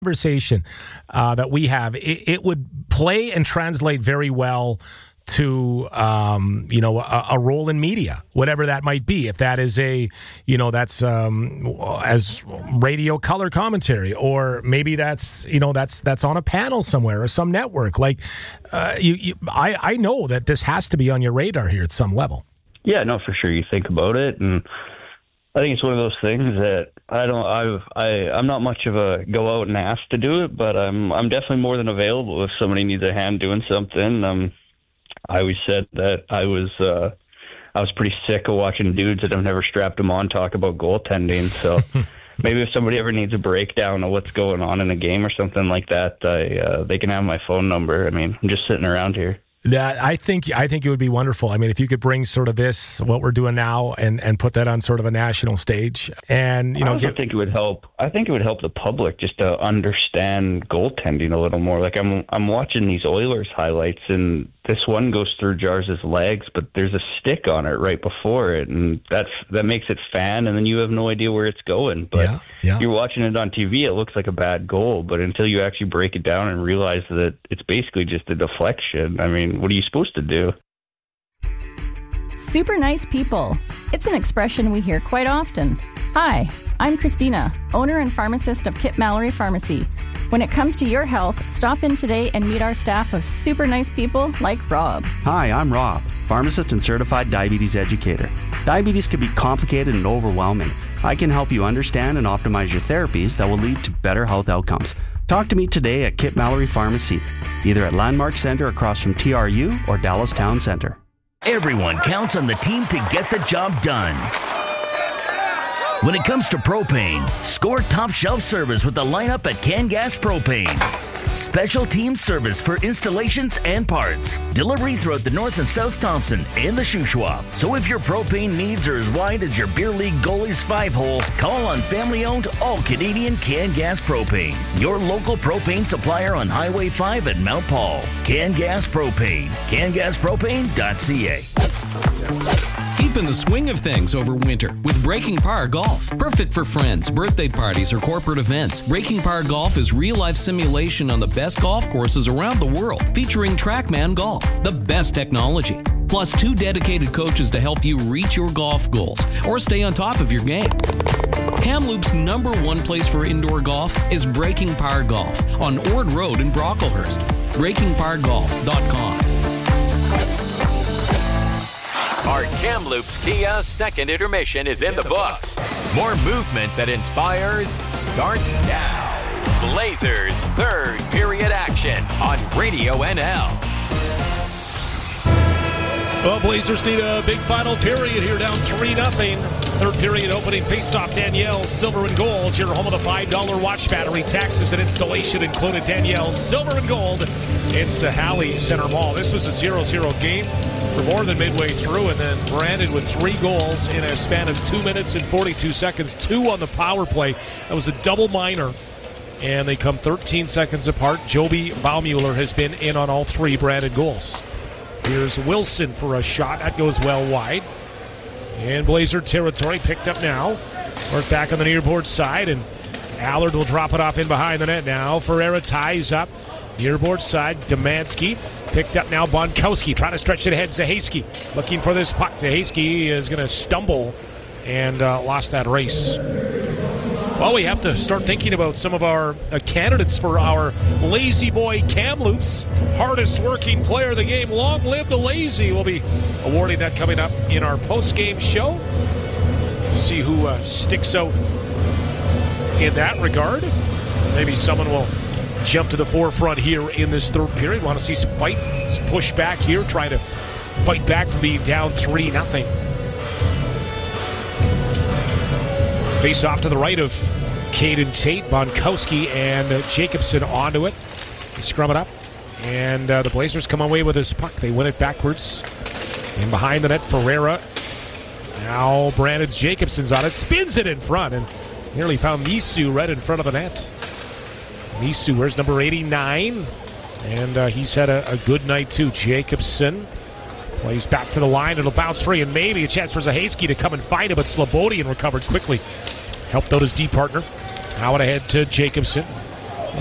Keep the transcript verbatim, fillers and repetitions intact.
conversation uh, that we have, it, it would play and translate very well to, um, you know, a, a role in media, whatever that might be. If that is a, you know, that's um, as radio color commentary, or maybe that's, you know, that's that's on a panel somewhere or some network. Like, uh, you, you, I, I know that this has to be on your radar here at some level. Yeah, no, for sure. You think about it, and I think it's one of those things that I don't. I've. I. I'm not much of a go out and ask to do it, but I'm. I'm definitely more than available if somebody needs a hand doing something. Um, I always said that I was. Uh, I was pretty sick of watching dudes that I've never strapped them on talk about goaltending. So maybe if somebody ever needs a breakdown of what's going on in a game or something like that, I. Uh, they can have my phone number. I mean, I'm just sitting around here. That I think I think it would be wonderful. I mean, if you could bring sort of this, what we're doing now, and, and put that on sort of a national stage, and you know, I also get, think it would help. I think it would help the public just to understand goaltending a little more. Like I'm, I'm watching these Oilers highlights, and this one goes through Jars' legs, but there's a stick on it right before it, and that's that makes it fan, and then you have no idea where it's going. But yeah, yeah. You're watching it on T V, it looks like a bad goal, but until you actually break it down and realize that it's basically just a deflection, I mean, what are you supposed to do? Super nice people. It's an expression we hear quite often. Hi, I'm Christina, owner and pharmacist of Kip Mallory Pharmacy. When it comes to your health, stop in today and meet our staff of super nice people like Rob. Hi, I'm Rob, pharmacist and certified diabetes educator. Diabetes can be complicated and overwhelming. I can help you understand and optimize your therapies that will lead to better health outcomes. Talk to me today at Kip Mallory Pharmacy, either at Landmark Center across from T R U or Dallas Town Center. Everyone counts on the team to get the job done. When it comes to propane, score top shelf service with the lineup at CanGas Propane. Special team service for installations and parts. Delivery throughout the North and South Thompson and the Shuswap. So if your propane needs are as wide as your beer league goalie's five-hole, call on family-owned, all-Canadian CanGas Propane. Your local propane supplier on Highway five at Mount Paul. CanGas Propane. can gas propane dot c a. Keep in the swing of things over winter with Breaking Par Golf. Perfect for friends, birthday parties, or corporate events. Breaking Par Golf is real-life simulation on the best golf courses around the world, featuring TrackMan Golf, the best technology, plus two dedicated coaches to help you reach your golf goals or stay on top of your game. Kamloops' number one place for indoor golf is Breaking Par Golf on Ord Road in Brocklehurst. breaking par golf dot com. Our Kamloops Kia second intermission is in the books. More movement that inspires starts now. Blazers third period action on Radio N L. Well, Blazers need a big final period here, down three nothing. Third period opening face-off, Danielle, silver and gold. Your home of the five dollar watch battery. Taxes and installation included. Danielle, silver and gold. It's a Halley Center Mall. This was a zero zero game for more than midway through, and then Brandon with three goals in a span of two minutes and forty-two seconds. Two on the power play. That was a double minor, and they come thirteen seconds apart. Joby Baumuller has been in on all three Brandon goals. Here's Wilson for a shot. That goes well wide. And Blazer territory picked up now. Work back on the nearboard side, and Allard will drop it off in behind the net now. Ferreira ties up. Nearboard side, Demansky. Picked up now, Bonkowski trying to stretch it ahead. Zahaski looking for this puck. Zahaski is going to stumble and uh, lost that race. Well, we have to start thinking about some of our uh, candidates for our Lazy Boy Kamloops. Hardest working player of the game. Long live the Lazy. We'll be awarding that coming up in our post-game show. See who uh, sticks out in that regard. Maybe someone will jump to the forefront here in this third period. Want to see some fight, some push back here, trying to fight back from being down three nothing. Face off to the right of Caden Tate, Bonkowski, and uh, Jacobson onto it. They scrum it up, and uh, the Blazers come away with this puck. They win it backwards. And behind the net, Ferreira. Now Brandon's Jacobson's on it, spins it in front, and nearly found Misu right in front of the net. Misu, where's number eighty-nine? And uh, he's had a, a good night too. Jacobson plays back to the line. It'll bounce free, and maybe a chance for Zahaski to come and find it, but Slobodian recovered quickly. Helped out his D partner. Now it ahead to Jacobson.